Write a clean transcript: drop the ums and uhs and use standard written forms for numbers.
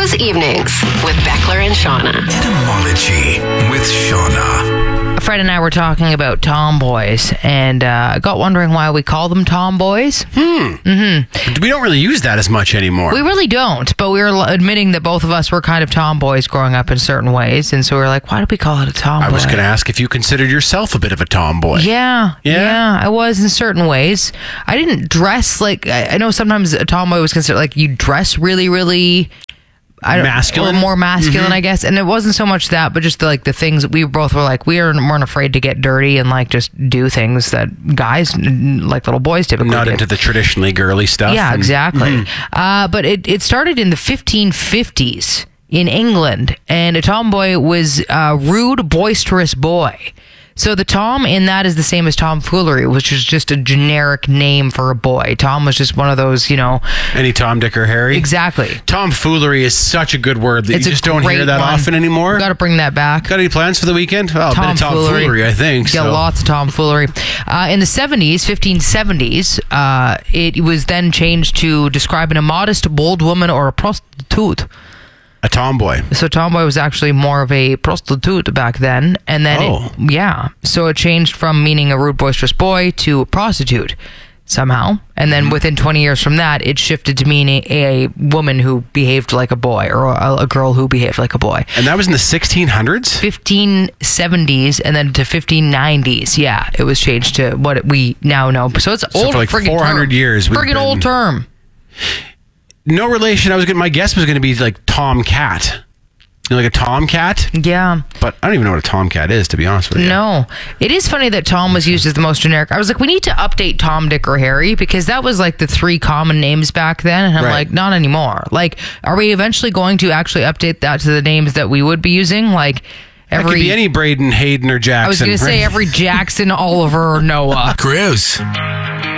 Weekdays evenings with Beckler and Shauna. Etymology with Shauna. Fred and I were talking about tomboys, and got wondering why we call them tomboys. We don't really use that as much anymore. We really don't, but we were admitting that both of us were kind of tomboys growing up in certain ways, and so we were like, why do we call it a tomboy? I was going to ask if you considered yourself a bit of a tomboy. Yeah, I was in certain ways. I didn't dress like, I know sometimes a tomboy was considered like you dress really masculine, or more masculine, I guess. And it wasn't so much that, but just the things that we both were like, weren't afraid to get dirty and like just do things that guys, like little boys, typically not do. into the traditionally girly stuff. Yeah, exactly. But it started in the 1550s in England, and a tomboy was a rude, boisterous boy. So the Tom in that is the same as tomfoolery, which is just a generic name for a boy. Tom was just one of those, Any Tom, Dick, or Harry? Exactly. Tomfoolery is such a good word that It's you just don't hear great that one. often anymore. Got to bring that back. Got any plans for the weekend? Well, a bit of tomfoolery, I think. Yeah, lots of tomfoolery. In the 1570s, it was then changed to describing a modest, bold woman or a prostitute. A tomboy. So tomboy was actually more of a prostitute back then. And then, so it changed from meaning a rude, boisterous boy to a prostitute somehow. And then within 20 years from that, it shifted to meaning a woman who behaved like a boy, or a girl who behaved like a boy. And that was in the 1600s? 1570s and then to 1590s. Yeah, it was changed to what we now know. So it's old, for like friggin' 400 years. Friggin' old term. No relation. My guess was going to be like tomcat. Like a tomcat? Yeah. But I don't even know what a tomcat is, to be honest with you. No. It is funny that Tom was used as the most generic. I was like, we need to update Tom, Dick, or Harry, because that was like the three common names back then. And I'm like, not anymore. Like, are we eventually going to actually update that to the names that we would be using? Like, it could be any Braden, Hayden, or Jackson. I was going to say every Jackson, Oliver, or Noah. Chris.